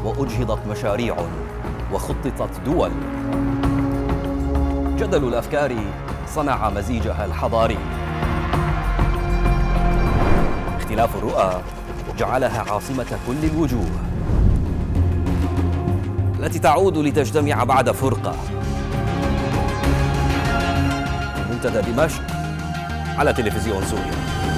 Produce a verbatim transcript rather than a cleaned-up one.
وأجهضت مشاريع وخططت دول. جدل الأفكار صنع مزيجها الحضاري. اختلاف الرؤى جعلها عاصمة كل الوجوه التي تعود لتجتمع بعد فرقة في منتدى دمشق على تلفزيون سوريا.